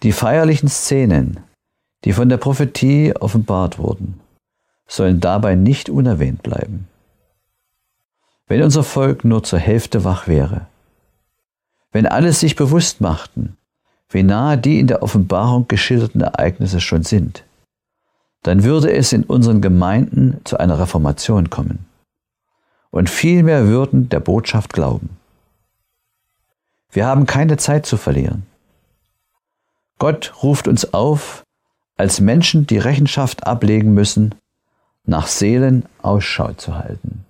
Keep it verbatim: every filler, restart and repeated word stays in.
Die feierlichen Szenen, die von der Prophetie offenbart wurden, sollen dabei nicht unerwähnt bleiben. Wenn unser Volk nur zur Hälfte wach wäre, wenn alle sich bewusst machten, wie nahe die in der Offenbarung geschilderten Ereignisse schon sind, dann würde es in unseren Gemeinden zu einer Reformation kommen. Und viel mehr würden der Botschaft glauben. Wir haben keine Zeit zu verlieren. Gott ruft uns auf, als Menschen, die Rechenschaft ablegen müssen, nach Seelen Ausschau zu halten.